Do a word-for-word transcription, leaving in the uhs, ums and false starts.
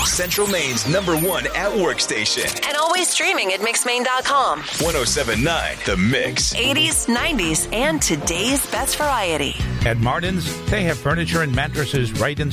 Central Maine's number one at work station. And always streaming at mix maine dot com. ten seventy-nine The Mix. eighties, nineties, and today's best variety. At Martin's, they have furniture and mattresses right in